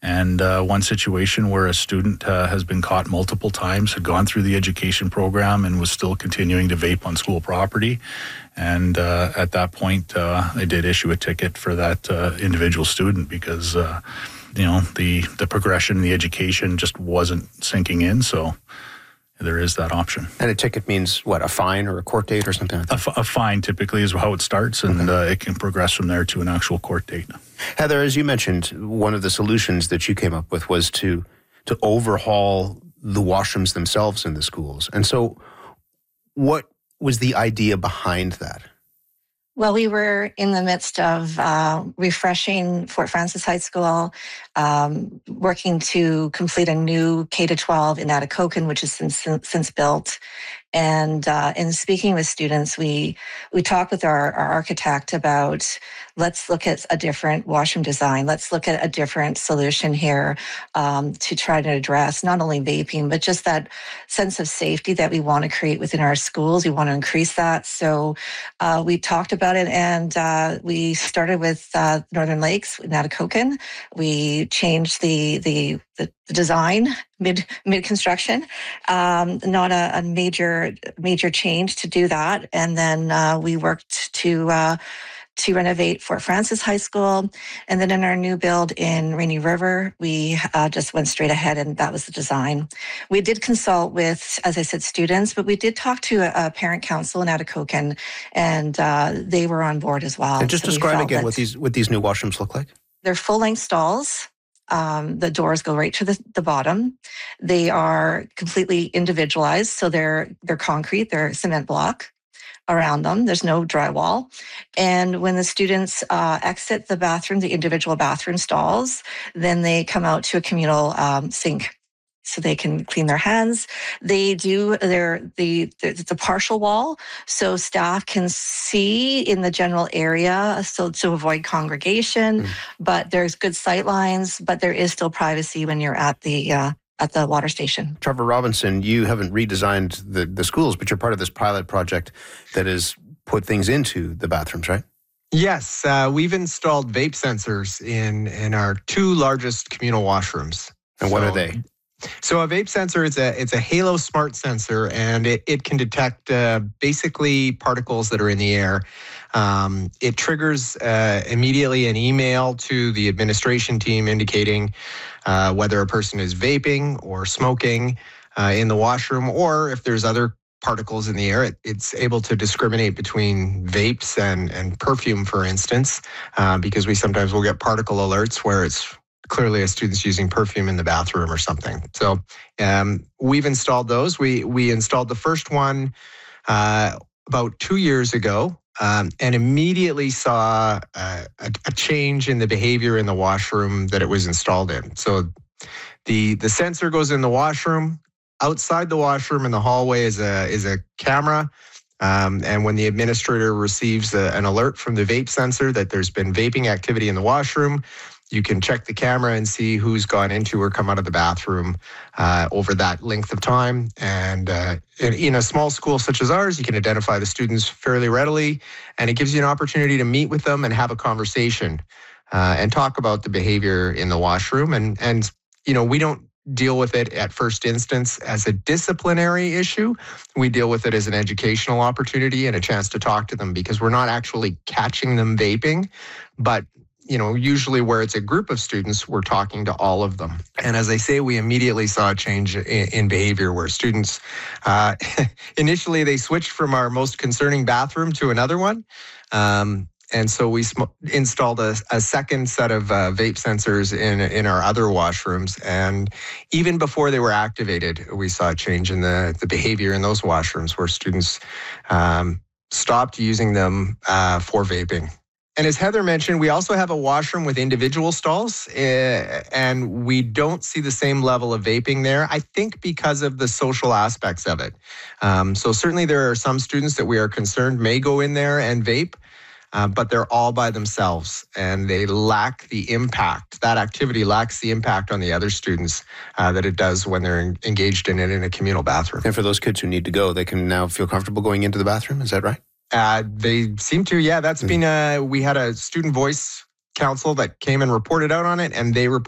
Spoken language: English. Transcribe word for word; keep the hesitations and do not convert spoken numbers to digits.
And uh, one situation where a student uh, has been caught multiple times, had gone through the education program and was still continuing to vape on school property. And uh, at that point, uh, I did issue a ticket for that uh, individual student because, uh, you know, the, the progression, the education just wasn't sinking in. So there is that option. And a ticket means what, a fine or a court date or something like that? A, f- a fine typically is how it starts, and okay. uh, it can progress from there to an actual court date. Heather, as you mentioned, one of the solutions that you came up with was to to overhaul the washrooms themselves in the schools. And so what was the idea behind that? Well, we were in the midst of uh, refreshing Fort Frances High School, um, working to complete a new K to twelve in Atikokan, which is since, since built. And uh, in speaking with students, we we talked with our, our architect about, let's look at a different washroom design. Let's look at a different solution here um, to try to address not only vaping, but just that sense of safety that we want to create within our schools. We want to increase that. So uh, we talked about it, and uh, we started with uh, Northern Lakes in Atikokan. We changed the the the design mid mid construction, um, not a, a major major change to do that, and then uh, we worked to uh, to renovate Fort Frances High School, and then in our new build in Rainy River, we uh, just went straight ahead, and that was the design. We did consult with, as I said, students, but we did talk to a, a parent council in Atikokan, and uh, they were on board as well. And just so describe again what these what these new washrooms look like. They're full length stalls. Um, the doors go right to the, the bottom. They are completely individualized, so they're they're concrete, they're cement block around them. There's no drywall. And when the students uh, exit the bathroom, the individual bathroom stalls, then they come out to a communal um, sink, so they can clean their hands. They do their the it's a partial wall, so staff can see in the general area, so to avoid congregation. Mm. But there's good sight lines, but there is still privacy when you're at the uh, at the water station. Trevor Robinson, you haven't redesigned the the schools, but you're part of this pilot project that has put things into the bathrooms, right? Yes, uh, we've installed vape sensors in in our two largest communal washrooms. And so, what are they? So a vape sensor is a it's a Halo Smart sensor, and it, it can detect uh, basically particles that are in the air. Um, it triggers uh, immediately an email to the administration team indicating uh, whether a person is vaping or smoking uh, in the washroom, or if there's other particles in the air. It, it's able to discriminate between vapes and, and perfume, for instance, uh, because we sometimes will get particle alerts where it's clearly a student's using perfume in the bathroom or something. So um, we've installed those. We we installed the first one uh, about two years ago um, and immediately saw uh, a, a change in the behavior in the washroom that it was installed in. So the the sensor goes in the washroom. Outside the washroom in the hallway is a is a camera. Um, and when the administrator receives a, an alert from the vape sensor that there's been vaping activity in the washroom, you can check the camera and see who's gone into or come out of the bathroom uh, over that length of time. And uh, in, in a small school such as ours, you can identify the students fairly readily, and it gives you an opportunity to meet with them and have a conversation uh, and talk about the behavior in the washroom. And, and, you know, we don't deal with it at first instance as a disciplinary issue. We deal with it as an educational opportunity and a chance to talk to them, because we're not actually catching them vaping, but you know, usually where it's a group of students, we're talking to all of them. And as I say, we immediately saw a change in, in behavior where students, uh, initially they switched from our most concerning bathroom to another one. Um, and so we sm- installed a, a second set of uh, vape sensors in, in our other washrooms. And even before they were activated, we saw a change in the, the behavior in those washrooms where students um, stopped using them uh, for vaping. And as Heather mentioned, we also have a washroom with individual stalls, uh, and we don't see the same level of vaping there, I think because of the social aspects of it. Um, so certainly there are some students that we are concerned may go in there and vape, uh, but they're all by themselves, and they lack the impact. That activity lacks the impact on the other students uh, that it does when they're en- engaged in it in a communal bathroom. And for those kids who need to go, they can now feel comfortable going into the bathroom, is that right? Uh, they seem to, yeah. That's been a, we had a student voice council that came and reported out on it, and they reported